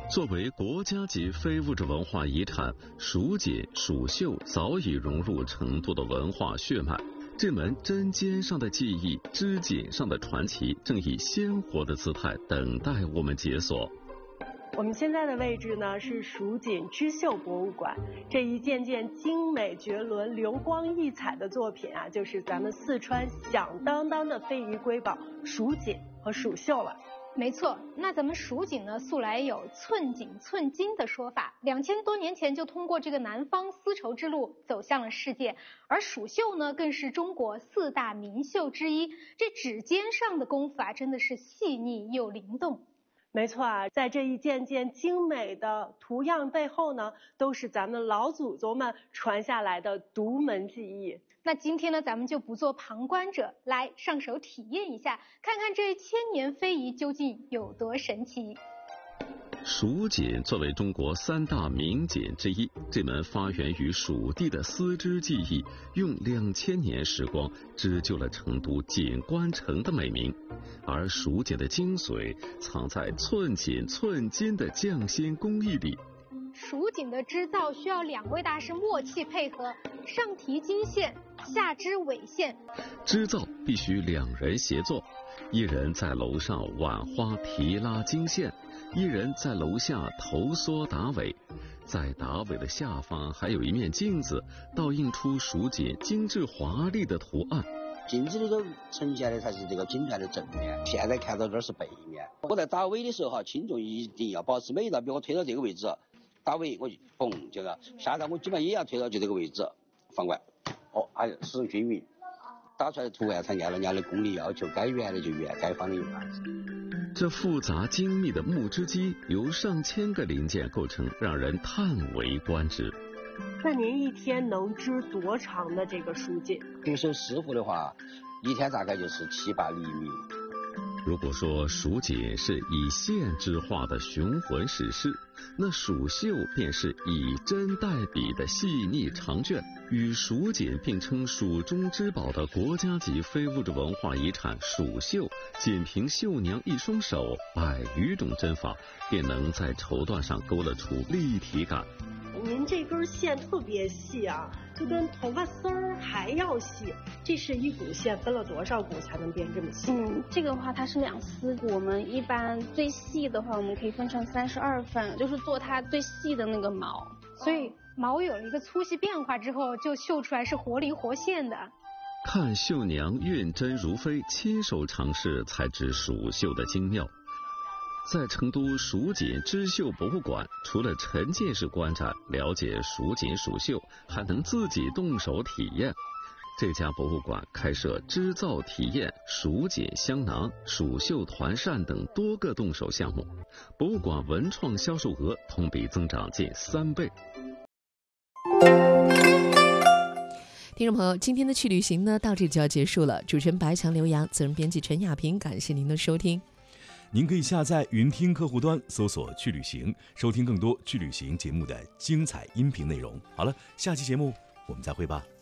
作为国家级非物质文化遗产，蜀锦、蜀绣早已融入成都的文化血脉。这门针尖上的技艺、织锦上的传奇，正以鲜活的姿态等待我们解锁。 我们现在的位置呢是蜀锦织绣博物馆，这一件件精美绝伦、流光溢彩的作品啊，就是咱们四川响当当的非遗瑰宝蜀锦和蜀绣了。 没错，那咱们蜀锦呢，素来有寸锦寸金的说法，2000多年前就通过这个南方丝绸之路走向了世界，而蜀绣呢，更是中国4大名绣之一。这指尖上的功夫啊，真的是细腻又灵动。 没错啊，在这一件件精美的图样背后呢，都是咱们老祖宗们传下来的独门技艺。 那今天呢，咱们就不做旁观者，来上手体验一下，看看这千年非遗究竟有多神奇。 蜀锦作为中国3大名锦之一，这门发源于蜀地的丝织技艺，用2000年时光织就了成都锦官城的美名。而蜀锦的精髓藏在寸锦寸金的匠心工艺里。 蜀锦的织造需要2位大师默契配合，上提金线，下织纬线。 织造必须2人协作，一人在楼上挽花提拉金线，一人在楼下头缩打尾。在打尾的下方还有一面镜子，倒映出蜀锦精致华丽的图案。 镜子里头呈现的才是这个锦缎的正面，现在看到这是背面。我在打尾的时候轻重一定要保持，每一道比我推到这个位置，打尾我就嘣，这个下道我基本也要推到就这个位置，反过来，使均匀，打出来的图案才按照人家的工艺要求，该圆的就圆，该方的就方。 这复杂精密的木织机由上千个零件构成，让人叹为观止。 那您一天能织多长的这个蜀锦？ 徒手师傅的话，一天大概就是7-8厘米。 如果说蜀锦是以线织画的雄浑史诗，那蜀绣便是以针代笔的细腻长卷。与蜀锦并称蜀中之宝的国家级非物质文化遗产蜀绣，仅凭绣娘一双手100余种针法，便能在绸缎上勾勒出立体感。 您这根线特别细啊，就跟头发丝儿还要细。这是一股线分了多少股才能变这么细？ 这个的话它是2丝，我们一般最细的话，我们可以分成32份，就是做它最细的那个毛。 所以毛有了一个粗细变化之后，就绣出来是活灵活现的。 看绣娘运针如飞，亲手尝试才知蜀绣的精妙。在成都蜀锦织绣博物馆，除了沉浸式观展了解蜀锦蜀绣，还能自己动手体验。这家博物馆开设织造体验、蜀锦香囊、蜀绣团扇等多个动手项目，博物馆文创销售额同比增长近3倍。 听众朋友，今天的去旅行呢，到这里就要结束了。主持人白强、刘洋，责任编辑陈亚平，感谢您的收听。 您可以下载云听客户端，搜索去旅行，收听更多去旅行节目的精彩音频内容。好了，下期节目我们再会吧。